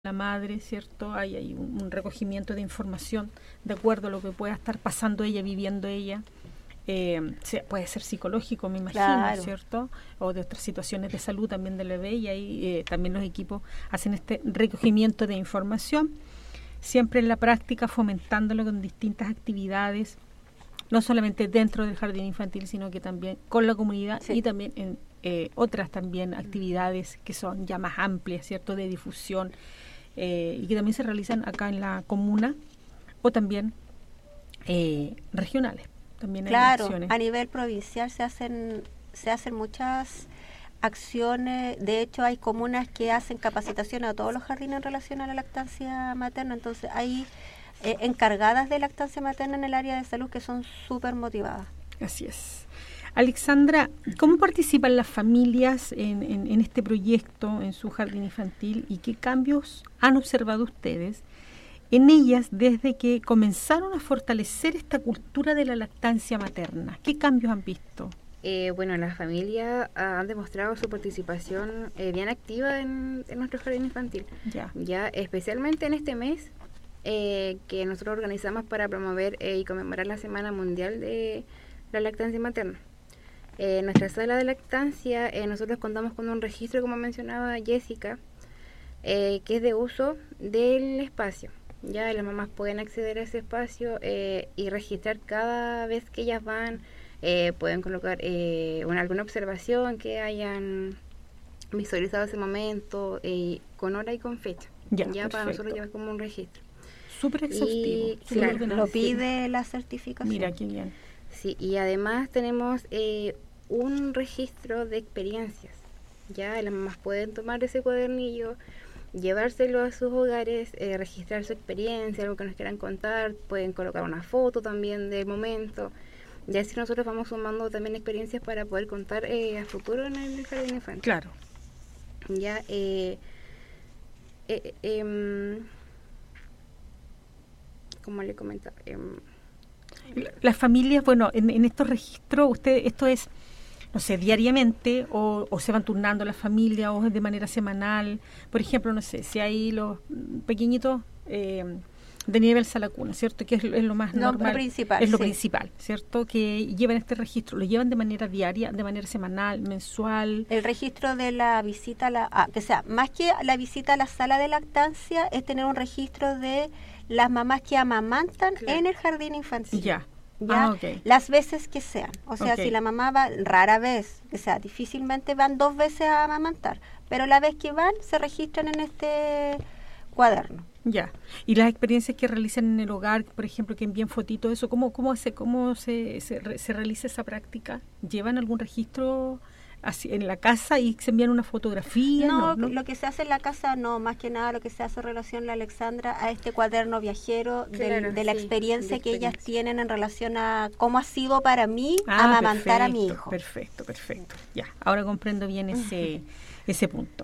la madre, ¿cierto? Hay un recogimiento de información de acuerdo a lo que pueda estar pasando ella, viviendo ella. Puede ser psicológico, me imagino, Claro. ¿cierto? O de otras situaciones de salud también del bebé, y ahí también los equipos hacen este recogimiento de información, siempre en la práctica fomentándolo con distintas actividades, no solamente dentro del jardín infantil, sino que también con la comunidad, sí, y también en otras también actividades que son ya más amplias, ¿cierto?, de difusión, y que también se realizan acá en la comuna o también regionales. También hay Claro, acciones. a nivel provincial se hacen muchas acciones. De hecho, hay comunas que hacen capacitación a todos los jardines en relación a la lactancia materna. Entonces, hay encargadas de lactancia materna en el área de salud que son súper motivadas. Así es. Alexandra, ¿cómo participan las familias en este proyecto, en su jardín infantil, y qué cambios han observado ustedes en ellas desde que comenzaron a fortalecer esta cultura de la lactancia materna? ¿Qué cambios han visto? Bueno, las familias han demostrado su participación bien activa en nuestro jardín infantil. Ya especialmente en este mes que nosotros organizamos para promover y conmemorar la Semana Mundial de la Lactancia Materna. En nuestra sala de lactancia nosotros contamos con un registro, como mencionaba Jessica, que es de uso del espacio. Ya las mamás pueden acceder a ese espacio y registrar cada vez que ellas van. Pueden colocar alguna observación que hayan visualizado ese momento con hora y con fecha. Ya para nosotros llevar como un registro. Súper exhaustivo. Y claro, lo pide la certificación. Mira, qué bien. Sí, y además tenemos un registro de experiencias. Ya las mamás pueden tomar ese cuadernillo, llevárselo a sus hogares, registrar su experiencia, algo que nos quieran contar, pueden colocar una foto también del momento. Ya así nosotros vamos sumando también experiencias para poder contar a futuro en el jardín infantil. Claro. Ya, como le comentaba, las familias, bueno, en estos registros, esto es, no sé, diariamente o se van turnando las familias o es de manera semanal. Por ejemplo, no sé, si hay los pequeñitos de nivel salacuna, ¿cierto? Que es lo más normal. Lo principal, es lo principal, ¿cierto? Que llevan este registro. ¿Lo llevan de manera diaria, de manera semanal, mensual? El registro de la visita o sea, más que la visita a la sala de lactancia, es tener un registro de las mamás que amamantan en el jardín infantil. Ya. Okay. Las veces que sean. O sea, si la mamá va rara vez, o sea, difícilmente van 2 veces a amamantar, pero la vez que van se registran en este cuaderno. Ya. Y las experiencias que realizan en el hogar, por ejemplo, que envíen fotitos, eso, ¿cómo se realiza esa práctica? ¿Llevan algún registro así en la casa y se envían una fotografía? No, lo que se hace en la casa no, más que nada lo que se hace en relación, la Alexandra, a este cuaderno viajero de la experiencia que ellas tienen en relación a cómo ha sido para mí amamantar a mi hijo. Perfecto. Ya, ahora comprendo bien ese punto.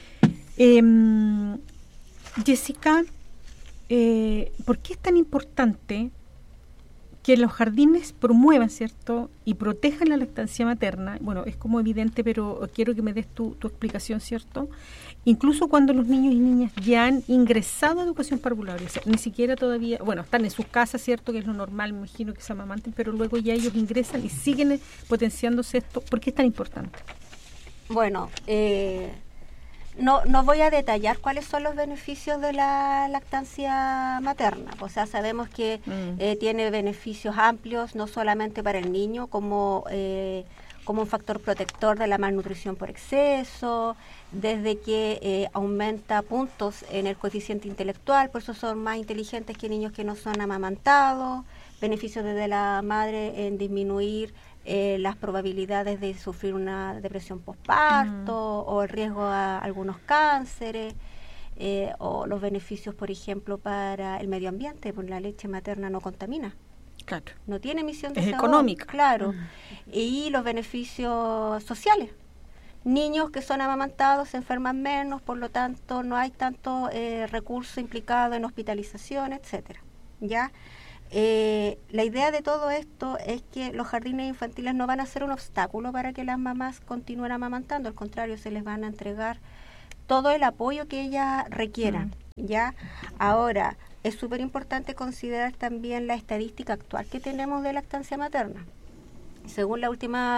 Jessica, ¿por qué es tan importante que los jardines promuevan, ¿cierto?, y protejan la lactancia materna? Bueno, es como evidente, pero quiero que me des tu explicación, ¿cierto? Incluso cuando los niños y niñas ya han ingresado a educación parvularia, o sea, ni siquiera todavía, bueno, están en sus casas, ¿cierto?, que es lo normal, me imagino que se amamanten, pero luego ya ellos ingresan y siguen potenciándose esto. ¿Por qué es tan importante? Bueno, no voy a detallar cuáles son los beneficios de la lactancia materna. O sea, sabemos que tiene beneficios amplios, no solamente para el niño, como un factor protector de la malnutrición por exceso, desde que aumenta puntos en el coeficiente intelectual, por eso son más inteligentes que niños que no son amamantados, beneficios desde la madre en disminuir las probabilidades de sufrir una depresión postparto o el riesgo a algunos cánceres, o los beneficios, por ejemplo, para el medio ambiente, porque la leche materna no contamina. Claro. No tiene emisión de CO2. Es económica. Claro. Y los beneficios sociales. Niños que son amamantados se enferman menos, por lo tanto no hay tanto recurso implicado en hospitalización, etcétera. ¿Ya? La idea de todo esto es que los jardines infantiles no van a ser un obstáculo para que las mamás continúen amamantando, al contrario, se les van a entregar todo el apoyo que ellas requieran. ¿Ya? Ahora, es súper importante considerar también la estadística actual que tenemos de lactancia materna. Según los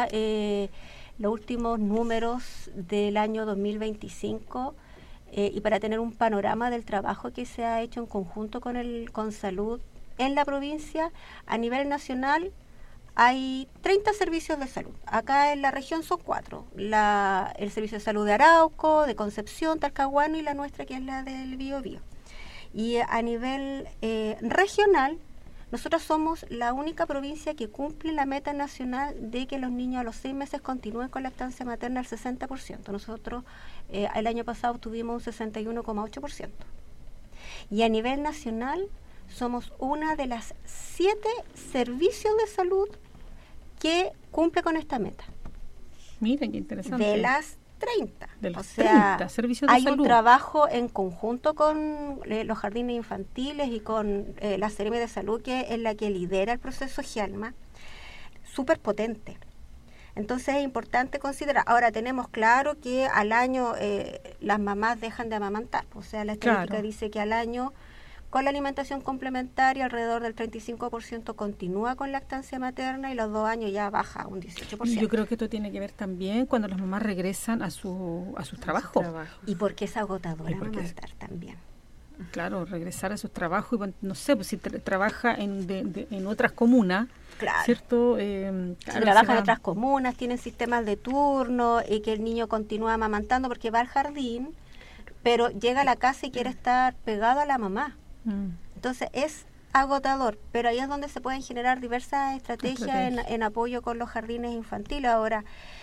últimos números del año 2025, y para tener un panorama del trabajo que se ha hecho en conjunto con Salud en la provincia, a nivel nacional hay 30 servicios de salud. Acá en la región son 4. El servicio de salud de Arauco, de Concepción, Talcahuano y la nuestra, que es la del Biobío. Y a nivel regional, nosotros somos la única provincia que cumple la meta nacional de que los niños a los 6 meses continúen con lactancia materna al 60%. Nosotros el año pasado tuvimos un 61,8%. Y a nivel nacional somos una de las 7 servicios de salud que cumple con esta meta. Miren qué interesante. De las 30. De los 30 servicios de hay salud. Un trabajo en conjunto con los jardines infantiles y con la Seremi de Salud, que es la que lidera el proceso GIALMA, súper potente. Entonces es importante considerar. Ahora tenemos claro que al año las mamás dejan de amamantar. O sea, la estadística dice que al año, con la alimentación complementaria, alrededor del 35% continúa con lactancia materna y los 2 años ya baja un 18%. Yo creo que esto tiene que ver también cuando las mamás regresan a sus trabajos. Y porque es agotador amamantar también. Claro, regresar a sus trabajos, y no sé, pues si trabaja en otras comunas, ¿cierto? Si trabaja en otras comunas, tienen sistemas de turno y que el niño continúa amamantando porque va al jardín, pero llega a la casa y quiere estar pegado a la mamá. Entonces es agotador, pero ahí es donde se pueden generar diversas estrategias en apoyo con los jardines infantiles. Ahora,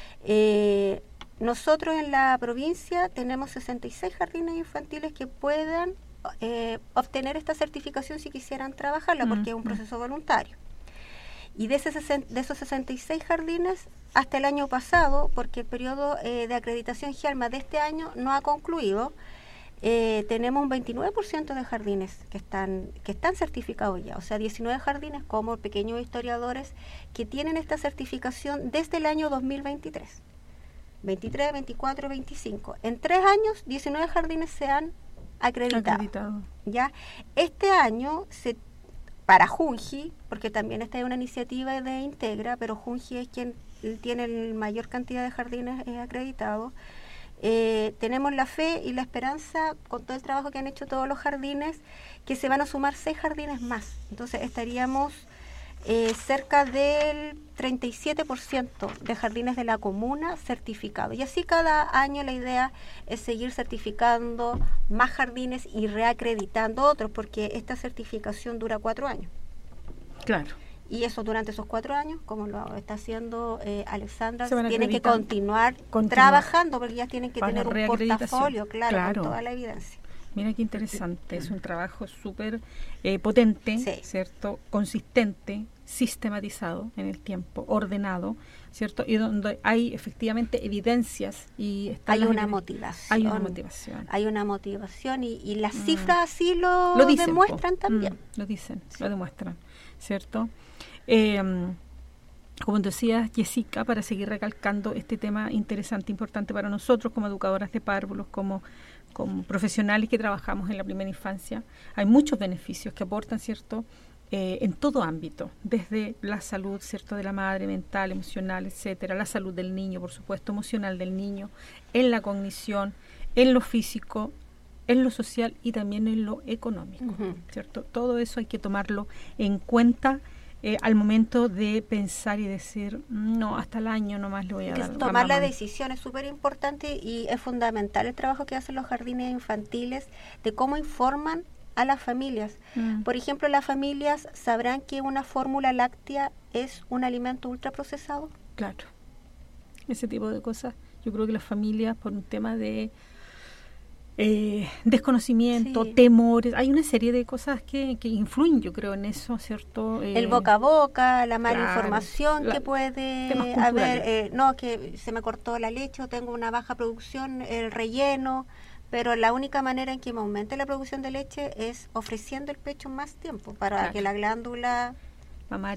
nosotros en la provincia tenemos 66 jardines infantiles que puedan obtener esta certificación si quisieran trabajarla, porque es un proceso voluntario. Y de esos 66 jardines, hasta el año pasado, porque el periodo de acreditación GIALMA de este año no ha concluido, tenemos un 29% de jardines que están certificados ya, o sea, 19 jardines como pequeños historiadores que tienen esta certificación desde el año 2023. 23, 24, 25. En 3 años, 19 jardines se han acreditado. ¿Ya? Este año, para Junji, porque también esta es una iniciativa de Integra, pero Junji es quien tiene la mayor cantidad de jardines acreditados. Tenemos la fe y la esperanza, con todo el trabajo que han hecho todos los jardines, que se van a sumar 6 jardines más. Entonces estaríamos cerca del 37% de jardines de la comuna certificados. Y así cada año la idea es seguir certificando más jardines y reacreditando otros, porque esta certificación dura 4 años. Claro. Y eso durante esos 4 años, como lo está haciendo Alexandra, tienen que continuar trabajando, porque ya tienen que tener un portafolio, claro, con toda la evidencia. Mira qué interesante, es un trabajo súper potente, ¿cierto? Consistente, sistematizado en el tiempo, ordenado, ¿cierto? Y donde hay efectivamente evidencias y hay una motivación. Hay una motivación y las cifras así lo dicen, demuestran también. Lo dicen, lo demuestran, ¿cierto? Como decía Jessica, para seguir recalcando este tema interesante, importante para nosotros como educadoras de párvulos, como profesionales que trabajamos en la primera infancia, hay muchos beneficios que aportan, ¿cierto?, en todo ámbito, desde la salud, ¿cierto?, de la madre, mental, emocional, etcétera, la salud del niño, por supuesto, emocional del niño, en la cognición, en lo físico, en lo social y también en lo económico, ¿cierto? Todo eso hay que tomarlo en cuenta al momento de pensar y decir, no, hasta el año nomás le voy a dar. Tomar la decisión es súper importante y es fundamental el trabajo que hacen los jardines infantiles de cómo informan a las familias. Por ejemplo, las familias sabrán que una fórmula láctea es un alimento ultraprocesado. Claro. Ese tipo de cosas. Yo creo que las familias, por un tema de desconocimiento, temores, hay una serie de cosas que influyen, yo creo, en eso, ¿cierto? El boca a boca, la mala información que puede haber, no, que se me cortó la leche o tengo una baja producción, el relleno, pero la única manera en que me aumente la producción de leche es ofreciendo el pecho más tiempo para que la glándula mamaria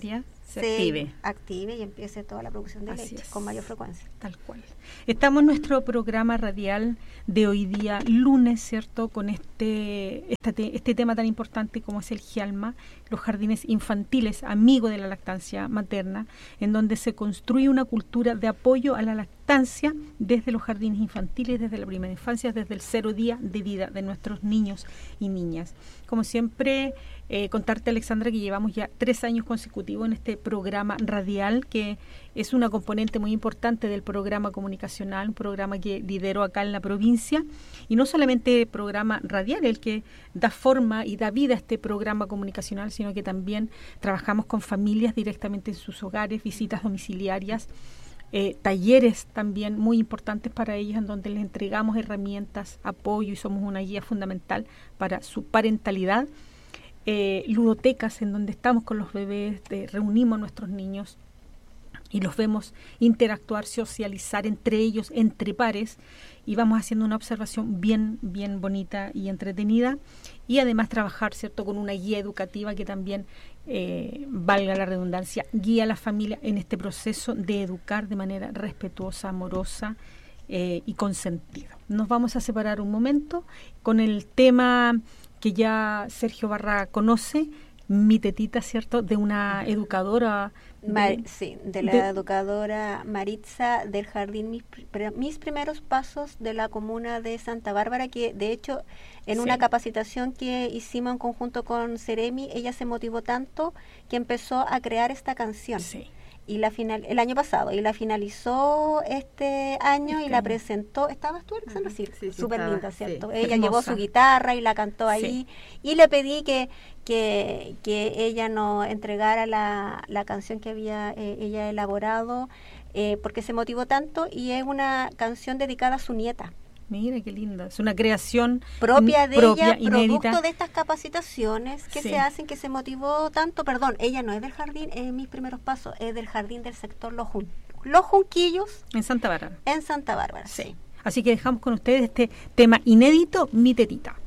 se active y empiece toda la producción de leche con mayor frecuencia. Tal cual. Estamos en nuestro programa radial de hoy día, lunes, ¿cierto? Con este tema tan importante como es el GIALMA, los jardines infantiles, amigos de la lactancia materna, en donde se construye una cultura de apoyo a la lactancia desde los jardines infantiles, desde la primera infancia, desde el 0 día de vida de nuestros niños y niñas. Como siempre, contarte, Alexandra, que llevamos ya 3 años consecutivos en este programa radial, que es una componente muy importante del programa comunicacional, un programa que lidero acá en la provincia, y no solamente programa radial, el que da forma y da vida a este programa comunicacional, sino que también trabajamos con familias directamente en sus hogares, visitas domiciliarias, talleres también muy importantes para ellos, en donde les entregamos herramientas, apoyo y somos una guía fundamental para su parentalidad. Ludotecas en donde estamos con los bebés, reunimos a nuestros niños y los vemos interactuar, socializar entre ellos, entre pares, y vamos haciendo una observación bien bonita y entretenida, y además trabajar, ¿cierto?, con una guía educativa que también, valga la redundancia, guía a la familia en este proceso de educar de manera respetuosa, amorosa y con sentido. Nos vamos a separar un momento con el tema que ya Sergio Barra conoce, Mi Tetita, ¿cierto?, de una educadora. De la educadora Maritza del Jardín Mis Primeros Pasos de la comuna de Santa Bárbara, que de hecho en una capacitación que hicimos en conjunto con Ceremi, ella se motivó tanto que empezó a crear esta canción. Sí. Y el año pasado, y la finalizó este año y la presentó. ¿Estabas tú, Alexandra? Sí, súper linda, ¿cierto? Sí, ella hermosa. llevó su guitarra y la cantó ahí, y le pedí que ella nos entregara la canción que había ella elaborado, porque se motivó tanto, y es una canción dedicada a su nieta. Mira qué linda, es una creación propia de ella, inédita, producto de estas capacitaciones que se hacen, que se motivó tanto. Ella no es del jardín, Mis Primeros Pasos, es del jardín del sector Los Junquillos. En Santa Bárbara. En Santa Bárbara, sí. Así que dejamos con ustedes este tema inédito, Mi Tetita.